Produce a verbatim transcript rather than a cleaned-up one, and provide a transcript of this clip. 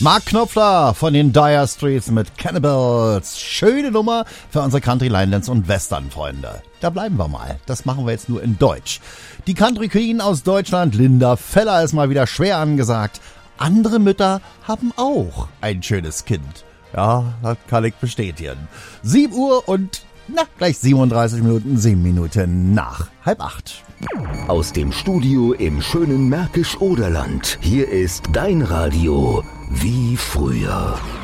Mark Knopfler von den Dire Straits mit Cannibals. Schöne Nummer für unsere Country, Line-Dance und Western-Freunde. Da bleiben wir mal. Das machen wir jetzt nur in Deutsch. Die Country Queen aus Deutschland, Linda Feller, ist mal wieder schwer angesagt. Andere Mütter haben auch ein schönes Kind. Ja, das kann ich bestätigen. sieben Uhr und na, gleich siebenunddreißig Minuten, sieben Minuten nach halb acht. Aus dem Studio im schönen Märkisch-Oderland. Hier ist dein Radio wie früher.